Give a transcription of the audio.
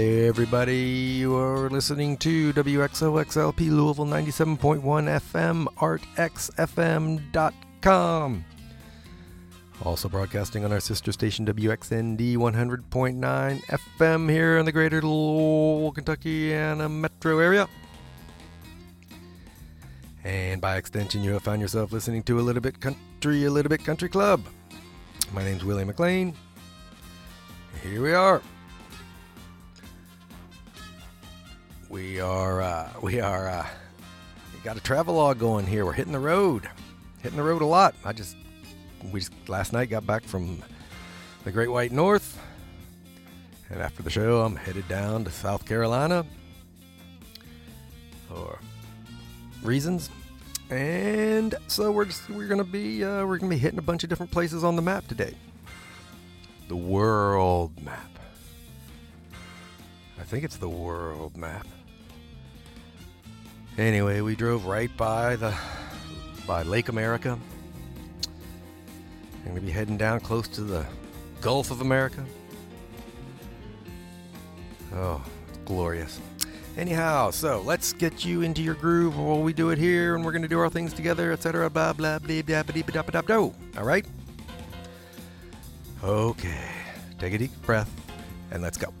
Hey everybody, you are listening to WXOXLP Louisville 97.1 FM, artxfm.com. Also broadcasting on our sister station WXND 100.9 FM here in the greater Louisville, Kentucky and a metro area. And by extension, you have found yourself listening to A Little Bit Country Club. My name's Willie McLean. Here we are. We got a travelogue going here. We're hitting the road a lot. We just last night got back from the Great White North, and after the show, I'm headed down to South Carolina for reasons. And so we're gonna be hitting a bunch of different places on the map today. The world map. I think it's the world map. Anyway, we drove right by Lake America. I'm going to be heading down close to the Gulf of America. Oh, it's glorious. Anyhow, so let's get you into your groove while we do it here, and we're going to do our things together, etc. Blah, blah, blah, blah, blah, blah, blah, blah. All right? Okay. Take a deep breath, and let's go.